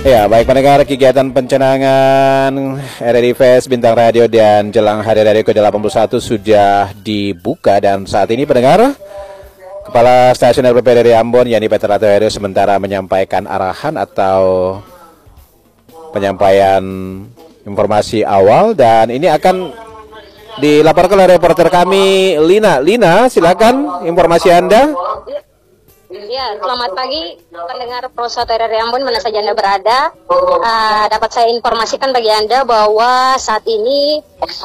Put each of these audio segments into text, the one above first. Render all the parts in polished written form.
Ya, baik pendengar, kegiatan pencenangan RRI Fest Bintang Radio dan jelang Hari Raya ke-81 sudah dibuka, dan saat ini pendengar, Kepala Stasiun RPP Ambon Yani Petra Heru sementara menyampaikan arahan atau penyampaian informasi awal, dan ini akan dilaporkan oleh reporter kami Lina. Lina, silakan informasi Anda. Ya, selamat pagi pendengar Prosat RRI Ambon, mana saja Anda berada. Dapat saya informasikan bagi Anda bahwa saat ini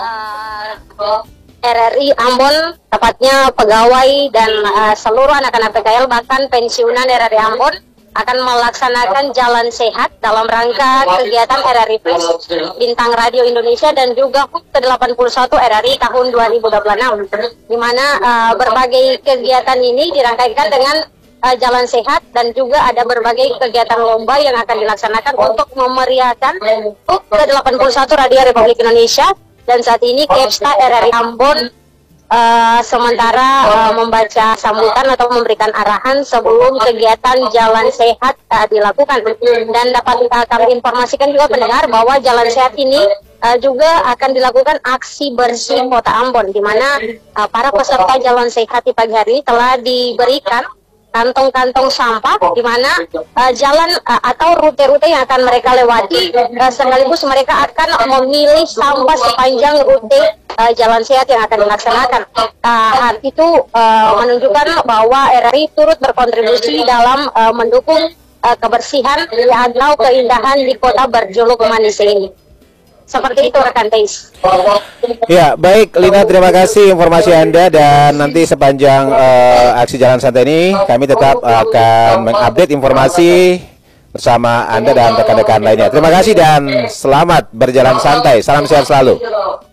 RRI Ambon, tepatnya pegawai dan seluruh anak-anak PKL bahkan pensiunan RRI Ambon akan melaksanakan jalan sehat dalam rangka kegiatan RRI Fest Bintang Radio Indonesia dan juga HUT ke-81 RRI tahun 2026, di mana berbagai kegiatan ini dirangkaikan dengan jalan sehat dan juga ada berbagai kegiatan lomba yang akan dilaksanakan untuk memeriahkan HUT ke-81 Radio Republik Indonesia. Dan saat ini Kepsta RRI Ambon sementara membaca sambutan atau memberikan arahan sebelum kegiatan jalan sehat dilakukan. Dan dapat kami informasikan juga pendengar bahwa jalan sehat ini juga akan dilakukan aksi bersih Kota Ambon, di mana para peserta jalan sehat di pagi hari telah diberikan kantong-kantong sampah, di mana jalan atau rute-rute yang akan mereka lewati, sekaligus mereka akan memilih sampah sepanjang rute jalan sehat yang akan dilaksanakan. Hal itu menunjukkan bahwa RRI turut berkontribusi dalam mendukung kebersihan atau keindahan di kota berjuluk manis ini. Seperti itu rekan Teis. Ya, baik Lina, terima kasih informasi Anda, dan nanti sepanjang aksi jalan santai ini kami tetap akan mengupdate informasi bersama Anda dan rekan-rekan lainnya. Terima kasih dan selamat berjalan santai. Salam sehat selalu.